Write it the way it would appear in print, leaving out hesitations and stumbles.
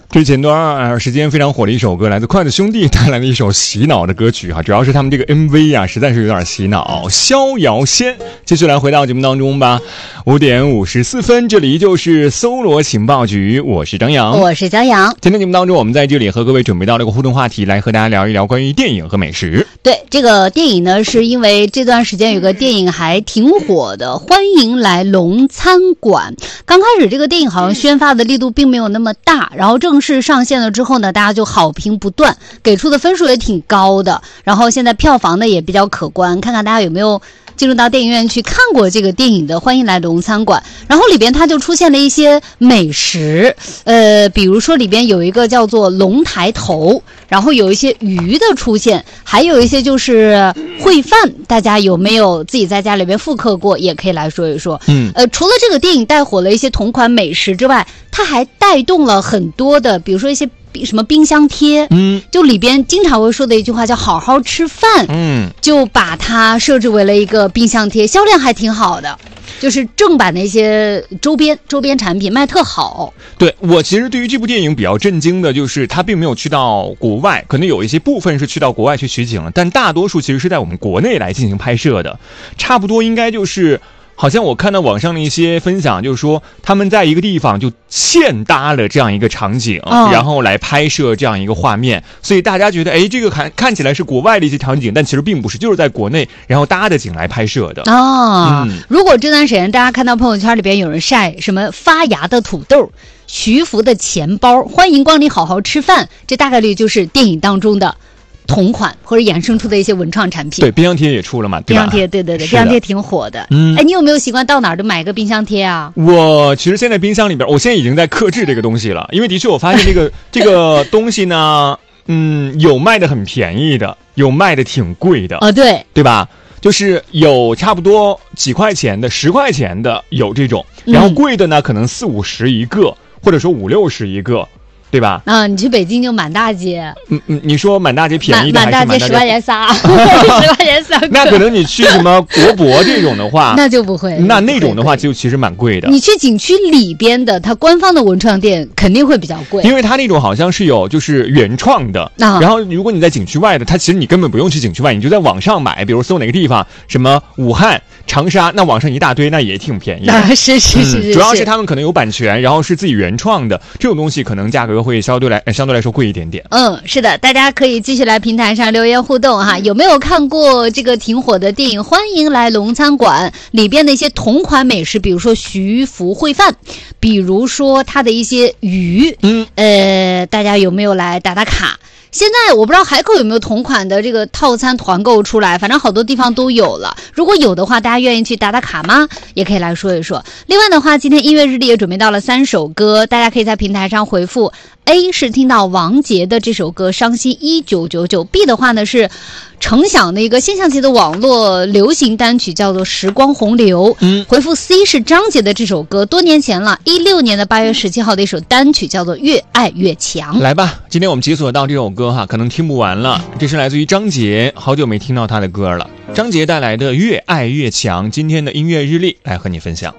这前段时间非常火的一首歌，来自筷子兄弟带来的一首洗脑的歌曲主要是他们这个 MV 实在是有点洗脑。逍遥仙，继续来回到节目当中吧。5点54分，这里依旧是搜罗情报局，我是张扬， 我是江阳。 今天节目当中，我们在这里和各位准备到了一个互动话题，来和大家聊一聊关于电影和美食。 对，这个电影呢，是因为这段时间有个电影还挺火的，欢迎来龙餐馆。刚开始这个电影好像宣发的力度并没有那么大，然后正式上线了之后呢，大家就好评不断，给出的分数也挺高的，然后现在票房呢也比较可观，看看大家有没有进入到电影院去看过这个电影的，欢迎来龙餐馆。然后里边它就出现了一些美食，比如说里边有一个叫做龙抬头，然后有一些鱼的出现，还有一些就是烩饭，大家有没有自己在家里边复刻过，也可以来说一说。除了这个电影带火了一些同款美食之外，它还带动了很多的，比如说一些什么冰箱贴，就里边经常会说的一句话叫好好吃饭，就把它设置为了一个冰箱贴，销量还挺好的，就是正版的一些周边产品卖特好。 对，我其实对于这部电影比较震惊的就是它并没有去到国外，可能有一些部分是去到国外去取景了，但大多数其实是在我们国内来进行拍摄的，差不多应该就是好像我看到网上的一些分享，就是说他们在一个地方就现搭了这样一个场景，然后来拍摄这样一个画面，所以大家觉得这个看起来是国外的一些场景，但其实并不是，就是在国内然后搭的景来拍摄的。 如果这段时间大家看到朋友圈里边有人晒什么发芽的土豆、徐福的钱包、欢迎光临好好吃饭，这大概率就是电影当中的同款或者衍生出的一些文创产品。 对，冰箱贴也出了嘛，对吧？ 冰箱贴，对，冰箱贴挺火的。你有没有习惯到哪儿都买个冰箱贴啊？ 我其实现在冰箱里边，我现在已经在克制这个东西了，因为的确我发现这个东西呢，有卖的很便宜的，有卖的挺贵的。对吧？就是有差不多几块钱的、10块钱的有这种，然后贵的呢可能40-50一个，或者说50-60一个。对吧？ 你去北京就满大街。 你说满大街便宜的还是满大街 10块钱仨10块钱3个。 那可能你去什么国博这种的话那就不会， 那种的话就其实蛮贵的。 你去景区里边的它官方的文创店肯定会比较贵， 因为它那种好像是有就是原创的，然后如果你在景区外的，它其实你根本不用去景区外，你就在网上买，比如搜哪个地方什么武汉、长沙，那网上一大堆，那也挺便宜的。 是， 主要是他们可能有版权，然后是自己原创的，这种东西可能价格会相对来说贵一点点。 是的，大家可以继续来平台上留言互动哈。有没有看过这个挺火的电影《欢迎来龙餐馆》里边的一些同款美食，比如说徐福烩饭，比如说它的一些鱼，大家有没有来打卡？现在我不知道海口有没有同款的这个套餐团购出来，反正好多地方都有了。如果有的话，大家愿意去打卡吗？也可以来说一说。另外的话，今天音乐日历也准备到了3首歌，大家可以在平台上回复 A 是听到王杰的这首歌《伤心1999》， B 的话呢是程响的一个现象级的网络流行单曲叫做《时光洪流》，回复 C 是张杰的这首歌，多年前了，16年的8月17号的一首单曲叫做《越爱越强》。 来吧，今天我们解锁到这首歌可能听不完了，这是来自于张杰，好久没听到他的歌了。张杰带来的《越爱越强》，今天的音乐日历来和你分享。